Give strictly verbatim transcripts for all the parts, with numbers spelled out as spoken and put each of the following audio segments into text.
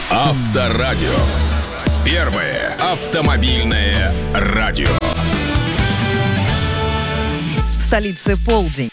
Авторадио. Первое автомобильное радио. В столице полдень.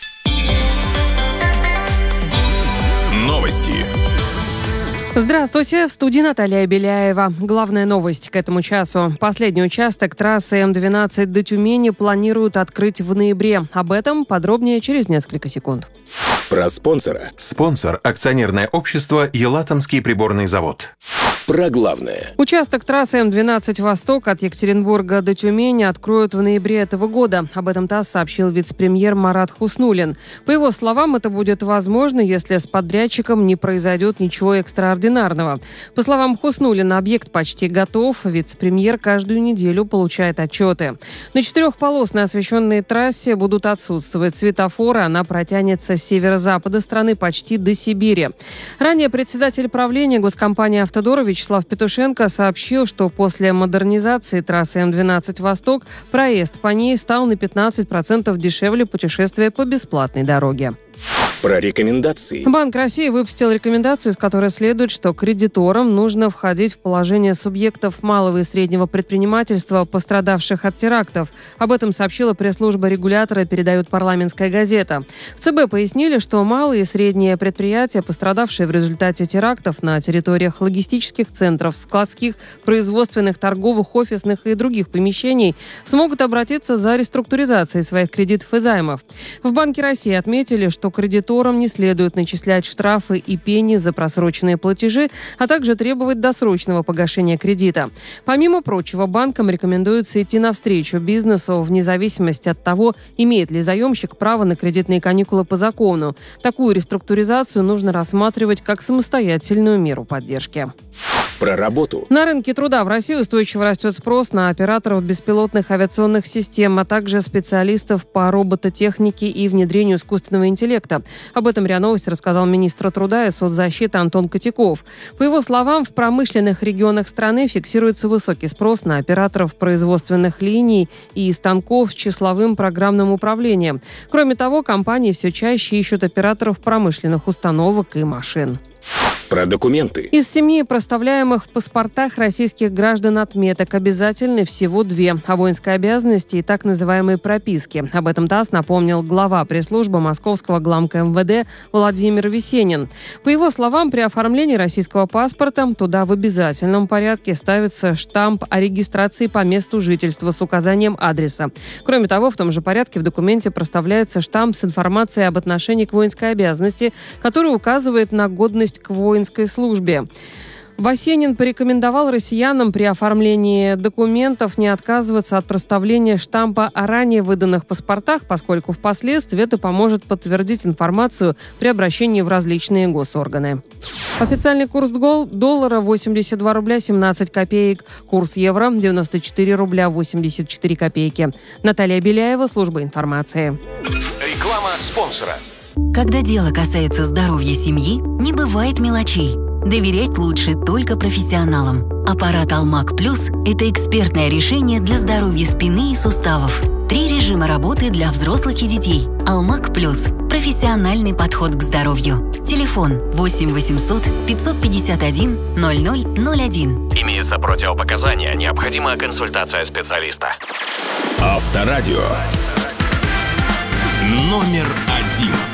Новости. Здравствуйте, в студии Наталья Беляева. Главная новость к этому часу. Последний участок трассы М двенадцать до Тюмени планируют открыть в ноябре. Об этом подробнее через несколько секунд. Про спонсора. Спонсор – акционерное общество «Елатомский приборный завод». Про главное. Участок трассы М двенадцать «Восток» от Екатеринбурга до Тюмени откроют в ноябре этого года. Об этом ТАСС сообщил вице-премьер Марат Хуснуллин. По его словам, это будет возможно, если с подрядчиком не произойдет ничего экстраординарного. По словам Хуснуллина, объект почти готов. Вице-премьер каждую неделю получает отчеты. На четырехполосной освещенной трассе будут отсутствовать светофоры. Она протянется с северо-запада страны почти до Сибири. Ранее председатель правления госкомпании «Автодор» Вячеслав Петушенко сообщил, что после модернизации трассы М двенадцать «Восток» проезд по ней стал на пятнадцать процентов дешевле путешествия по бесплатной дороге. Про рекомендации. Банк России выпустил рекомендацию, из которой следует, что кредиторам нужно входить в положение субъектов малого и среднего предпринимательства, пострадавших от терактов. Об этом сообщила пресс-служба регулятора, передает «Парламентская газета». В ЦБ пояснили, что малые и средние предприятия, пострадавшие в результате терактов на территориях логистических центров, складских, производственных, торговых, офисных и других помещений, смогут обратиться за реструктуризацией своих кредитов и займов. В Банке России отметили, что кредиторам не следует начислять штрафы и пени за просроченные платежи, а также требовать досрочного погашения кредита. Помимо прочего, банкам рекомендуется идти навстречу бизнесу вне зависимости от того, имеет ли заемщик право на кредитные каникулы по закону. Такую реструктуризацию нужно рассматривать как самостоятельную меру поддержки. Про работу. На рынке труда в России устойчиво растет спрос на операторов беспилотных авиационных систем, а также специалистов по робототехнике и внедрению искусственного интеллекта. Об этом РИА Новости рассказал министр труда и соцзащиты Антон Котяков. По его словам, в промышленных регионах страны фиксируется высокий спрос на операторов производственных линий и станков с числовым программным управлением. Кроме того, компании все чаще ищут операторов промышленных установок и машин. Про документы. Из семи проставляемых в паспортах российских граждан отметок обязательны всего две – о воинской обязанности и так называемые прописки. Об этом ТАСС напомнил глава пресс-службы Московского главка эм вэ дэ Владимир Весенин. По его словам, при оформлении российского паспорта туда в обязательном порядке ставится штамп о регистрации по месту жительства с указанием адреса. Кроме того, в том же порядке в документе проставляется штамп с информацией об отношении к воинской обязанности, который указывает на годность к воинской службе. Васенин порекомендовал россиянам при оформлении документов не отказываться от проставления штампа о ранее выданных паспортах, поскольку впоследствии это поможет подтвердить информацию при обращении в различные госорганы. Официальный курс доллара восемьдесят два рубля семнадцать копеек. Курс евро девяносто четыре рубля восемьдесят четыре копейки. Наталья Беляева, служба информации. Реклама спонсора. Когда дело касается здоровья семьи, не бывает мелочей. Доверять лучше только профессионалам. Аппарат Алмак Плюс – это экспертное решение для здоровья спины и суставов. Три режима работы для взрослых и детей. Алмак Плюс – профессиональный подход к здоровью. Телефон восемь восемьсот пятьсот пятьдесят один ноль ноль ноль один. Имеются противопоказания, необходима консультация специалиста. Авторадио. Номер один.